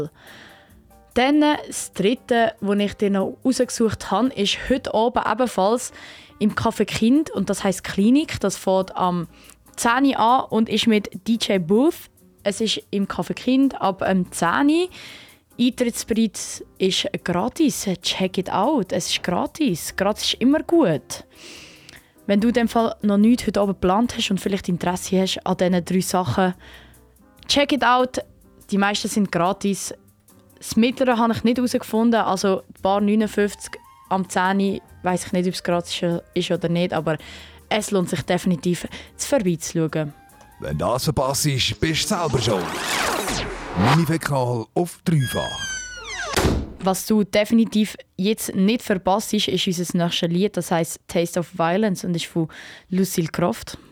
Dann das dritte, das ich dir noch rausgesucht habe, ist heute oben ebenfalls im Café Kind. Und das heisst Klinik. Das fängt am 10 Uhr an und ist mit DJ Booth. Es ist im Café Kind ab 10 Uhr. Eintrittspreis ist gratis. Check it out. Es ist gratis. Gratis ist immer gut. Wenn du in dem Fall noch nichts heute oben geplant hast und vielleicht Interesse hast an diesen 3 Sachen, check it out. Die meisten sind gratis. Das Mittlere habe ich nicht herausgefunden. Also Bar 59 am 10 Uhr, weiss ich nicht, ob es gratis ist oder nicht, aber es lohnt sich definitiv, vorbeizuschauen. Wenn das verpasst ist, bist du selber schuld. Mini-Fäkal auf dreifach. Was du definitiv jetzt nicht verpasst, ist unser nächstes Lied. Das heisst «Taste of Violence» und ist von Lucille Croft.